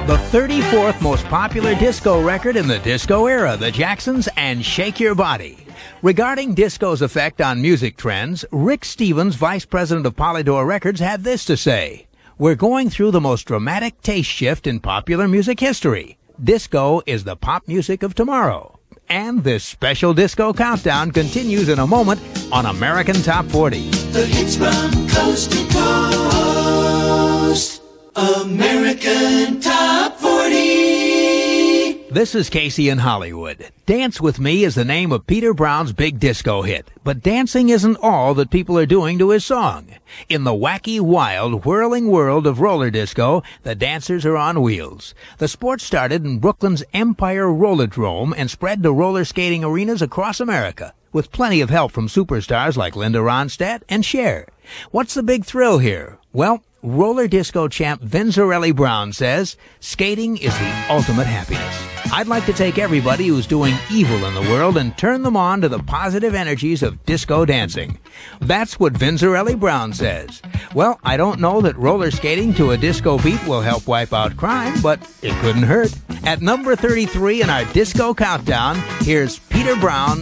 The 34th most popular disco record in the disco era, the Jacksons and Shake Your Body. Regarding disco's effect on music trends, Rick Stevens, vice president of Polydor Records, had this to say: "We're going through the most dramatic taste shift in popular music history. Disco is the pop music of tomorrow." And this special disco countdown continues in a moment on American Top 40. The hits from coast to coast. American Top 40. This is Casey in Hollywood. Dance With Me is the name of Peter Brown's big disco hit. But dancing isn't all that people are doing to his song. In the wacky, wild, whirling world of roller disco, the dancers are on wheels. The sport started in Brooklyn's Empire Rollerdrome and spread to roller skating arenas across America, with plenty of help from superstars like Linda Ronstadt and Cher. What's the big thrill here? Well, roller disco champ Vinzarelli Brown says skating is the ultimate happiness. I'd like to take everybody who's doing evil in the world and turn them on to the positive energies of disco dancing. That's what Vinzarelli Brown says. Well, I don't know that roller skating to a disco beat will help wipe out crime, but it couldn't hurt. At number 33 in our disco countdown, here's Peter Brown